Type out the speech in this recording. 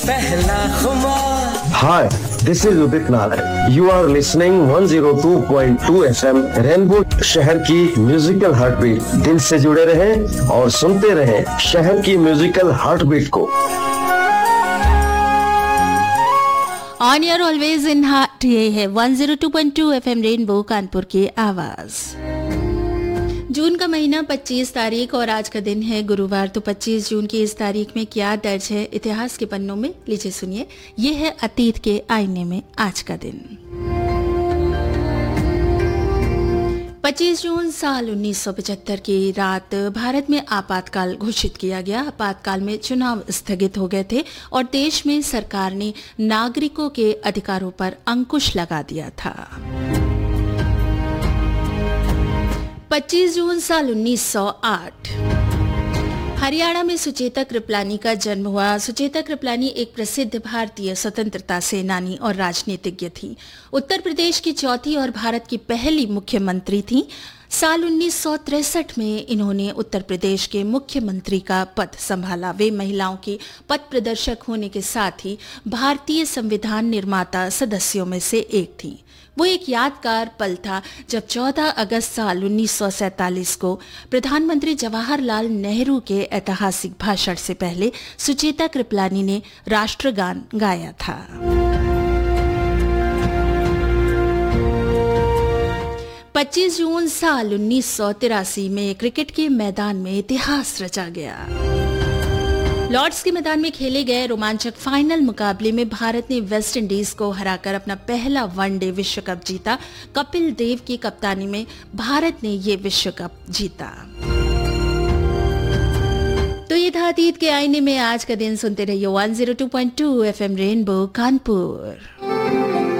पहला खुमार। Hi, this is Udit Nagar. You are listening 102.2 FM rainbow शहर की म्यूजिकल हार्टबीट। दिल से जुड़े रहें और सुनते रहें शहर की म्यूजिकल हार्टबीट को। On air always in heart, ये है 102.2 FM रेनबो कानपुर की आवाज। जून का महीना 25 तारीख और आज का दिन है गुरुवार। तो 25 जून की इस तारीख में क्या दर्ज है इतिहास के पन्नों में, लीजिए सुनिए। ये है अतीत के आईने में आज का दिन। 25 जून साल 1975 की रात भारत में आपातकाल घोषित किया गया। आपातकाल में चुनाव स्थगित हो गए थे और देश में सरकार ने नागरिकों के अधिकारों पर अंकुश लगा दिया था। 25 जून साल 1908 हरियाणा में सुचेता कृपलानी का जन्म हुआ। सुचेता कृपलानी एक प्रसिद्ध भारतीय स्वतंत्रता सेनानी और राजनीतिज्ञ थी। उत्तर प्रदेश की चौथी और भारत की पहली मुख्यमंत्री थी। साल 1963 में इन्होंने उत्तर प्रदेश के मुख्यमंत्री का पद संभाला। वे महिलाओं की पथ प्रदर्शक होने के साथ ही भारतीय संविधान निर्माता सदस्यों में से एक थी। वो एक यादगार पल था जब 14 अगस्त साल 1947 को प्रधानमंत्री जवाहरलाल नेहरू के ऐतिहासिक भाषण से पहले सुचेता कृपलानी ने राष्ट्रगान गाया था। 25 जून साल 1983 में क्रिकेट के मैदान में इतिहास रचा गया। लॉर्ड्स के मैदान में खेले गए रोमांचक फाइनल मुकाबले में भारत ने वेस्ट इंडीज को हराकर अपना पहला वनडे विश्व कप जीता। कपिल देव की कप्तानी में भारत ने ये विश्व कप जीता। तो ये था अतीत के आईने में आज का दिन। सुनते रहिए 102.2 FM रेनबो कानपुर।